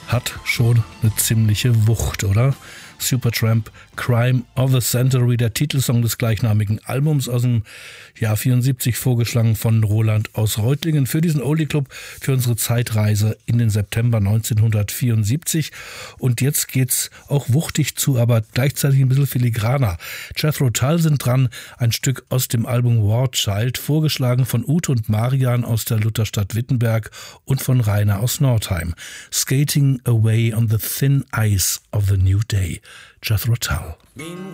hat schon eine ziemliche Wucht, oder? Supertramp, Crime of the Century, der Titelsong des gleichnamigen Albums aus dem Jahr 74, vorgeschlagen von Roland aus Reutlingen für diesen Oldie Club, für unsere Zeitreise in den September 1974. Und jetzt geht's auch wuchtig zu, aber gleichzeitig ein bisschen filigraner. Jethro Tull sind dran, ein Stück aus dem Album War Child, vorgeschlagen von Ute und Marian aus der Lutherstadt Wittenberg und von Rainer aus Nordheim. Skating Away on the Thin Ice of the New Day. Jethro Tull. Been